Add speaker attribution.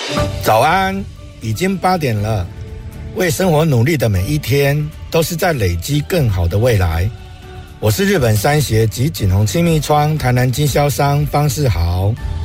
Speaker 1: 早安，已经8点了。为生活努力的每一天，都是在累积更好的未来。我是日本山鞋及锦宏亲密窗台南经销商方世豪。